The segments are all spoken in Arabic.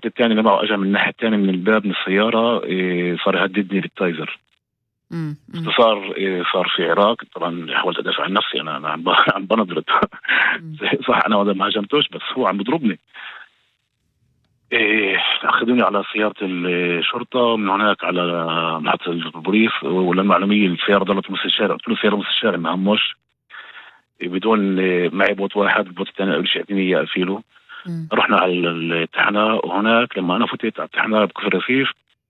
الشرطي الثاني اللي معه اجى من الناحيه الثانيه من الباب من السياره، صار يهددني بالتايزر. باختصار صار في عراق. طبعا حاولت ادافع عن نفسي، انا عم بنضرب صح، انا ما هاجمتوش بس هو عم بضربني. اخذوني على سياره الشرطه، من هناك على محطه البوليس. وللمعلوميه السياره ضلت نص الشارع، قلت له سياره نص الشارع ما هموش بدون معي بوت واحد، البوت الثاني اول شيء اعطيني اياه اقفله. رحنا على التحناء، وهناك لما انا فتيت على التحناء بكفر رفيف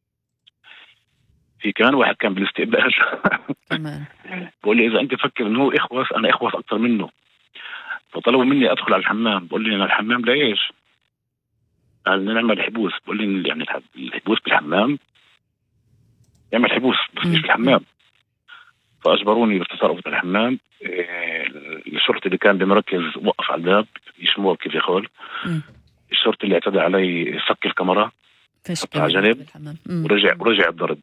في كان واحد كان بالاستقبال تمام. بقول لي اذا انت فكر انه هو اخوس، انا اخوس اكثر منه. فطلبوا مني ادخل على الحمام. بقول لي انا الحمام ليش؟ قال نعمل حبوس. بقول لي يعني الحبوس بالحمام؟ يعمل حبوس بس مش بالحمام. فاجبروني باختصار افوت الحمام. الشرطي اللي كان بمركز وقف على الباب يشموه كيف يقول. الشرطي اللي اعتدى علي فك الكاميرا على جنب ورجع الضرب.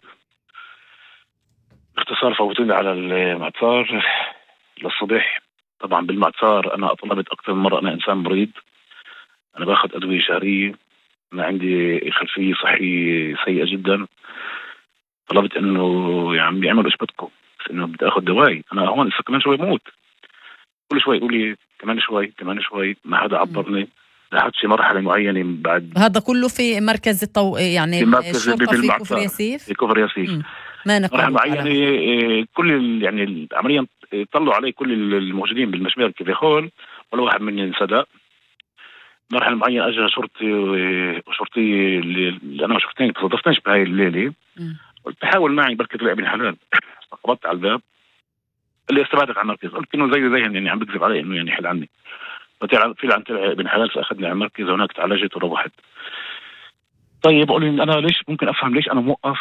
باختصار فوتوني على المعصار للصبح. طبعا بالمعصار انا طلبت اكثر من مره، انا انسان مريض، انا باخذ ادويه شهريه، انا عندي خلفيه صحيه سيئه جدا. طلبت انه يعني يعملوا ايش بدكم، بس انه بدي اخذ دواي. انا هون لسه كمان شوي بموت. كل شوي يقول لي كمان شوي ما حدا عبرني لحد شي مرحله معينه. بعد هذا كله في مركز يعني في مركز الشرطه في كفر ياسيف. في كفر ياسيف ما نقول معينه. كل يعني عمليا طلعوا علي كل الموجودين بالمشمار كيف يقول، ولا واحد مني انصدق. مرحله معينه اجى شرطي اللي انا ما تصادفتنيش بهاي الليله. قلت بحاول معي بركة طلع ابن حلال. خبطت على الباب، قال لي استبعدك عن المركز. قلت انه زي يعني عم بكذب علي انه يعني حل عني. طلع ابن حلال، فاخذني على المركز، وهناك تعالجت وروحت. طيب اقول انا ليش ممكن افهم ليش انا موقف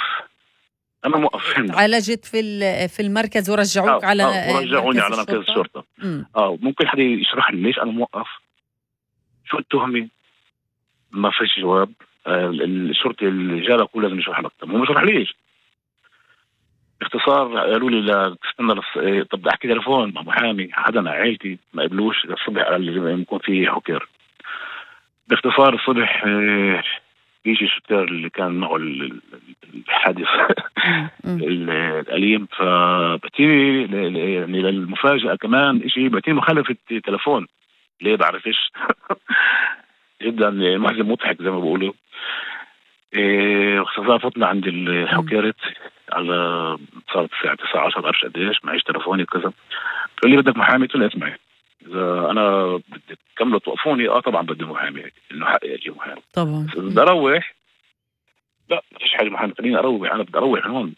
هنا. عالجت في المركز ورجعوك ورجعوني على مركز الشرطه. ممكن حدا يشرح لي ليش انا موقف؟ شو التهمه؟ ما فيش جواب. الشرطي اللي جاء لك لازم يشرح لك. طب هو ما شرح ليش. باختصار قالوا لي لا تستنى طب احكي تليفون مع محامي حدا مع عائلتي، ما قبلوش. الصبح قال لي يكون في حكر. باختصار الصبح يجي الشتار اللي كان معه الحادث الأليم، فبتيني يعني للمفاجأة كمان إشي، بتيني مخالفة تلفون. ليه بعرفش جدا محزن مضحك زي ما بقولوا. باختصار فتنا عند الحكيرت على صارت الساعة 9-10 بعرفش قديش، معيش تلفوني كذا. قال لي بدك محامي؟ قلت له اسمعي إذا أنا بدي تكملوا توقفوني طبعا بدي محامي، إنه حقي أجي محامي طبعا. بدي أروح، لا ما فيش حاجة محامي، خليني أروح، أنا بدي أروح هون.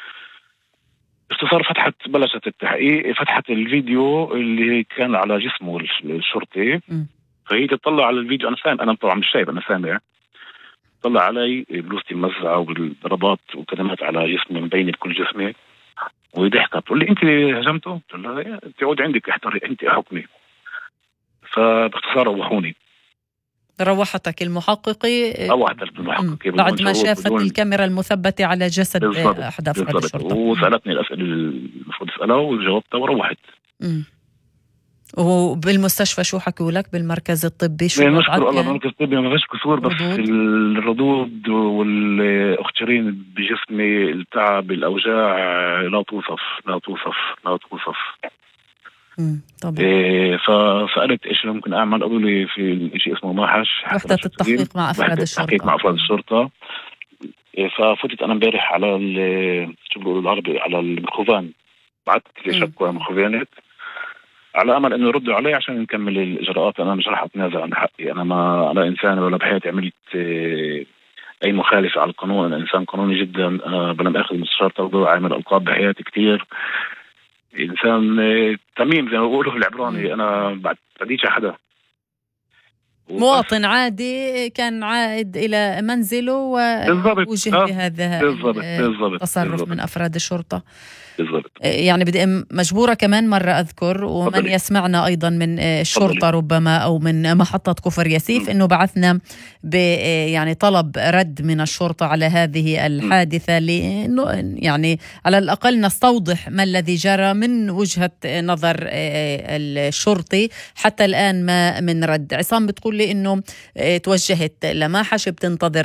باختصار بلشت التحقيق، فتحت الفيديو اللي كان على جسمه الشرطي. فهي تطلع على الفيديو، أنا سامع، أنا طبعا مش شايف، أنا سامع. طلع علي بلوستي مزعة وبالضربات وكلمات على جسمي مبينة بكل جسمي، وضحكت تقول لي انت هجمته؟ قلت لها انت اقعدي عندك احتري انت حكمي. فباختصار روحتك المحققة بعد ما شافت الكاميرا المثبتة على جسد أحد أفراد الشرطة، وسألتني الأسئلة المفروض أسألها وجاوبتها وروحت. وبالمستشفى شو حكوا لك بالمركز الطبي؟ شو نشكر الله بالمركز الطبي ما فيش كسور، بس الردود والأخت شيرين بجسمي، التعب، الأوجاع لا توصف. طبعا. فسألت إيش ممكن أعمل، قالوا لي في شيء اسمه ماحش، وحدة التحقيق مع أفراد الشرطة. ففتت أنا امبارح على شو بيقولوا العربي على المخوفان، بعثت لي شكوى مخوفانات على امل انه يردوا علي عشان نكمل الاجراءات. انا مش راح اتنازل عن حقي، انا انسان ولا بحياتي عملت اي مخالفه على القانون. انا انسان قانوني جدا، انا بلم اخذ مستشار توضيع، عامل القاب بحياتي كتير، انسان تميم زي ما بيقولوا في العبراني. انا بعديش حدا، مواطن عادي كان عائد إلى منزله ووجه بهذا التصرف من أفراد الشرطة. بالضبط. يعني بدي مجبورة كمان مرة أذكر ومن يسمعنا أيضا من الشرطة ربما أو من محطة كفر ياسيف إنه بعثنا يعني طلب رد من الشرطة على هذه الحادثة، لأنه يعني على الأقل نستوضح ما الذي جرى من وجهة نظر الشرطي. حتى الآن ما من رد. عصام بتقول لي إنه توجهت لماحش بتنتظر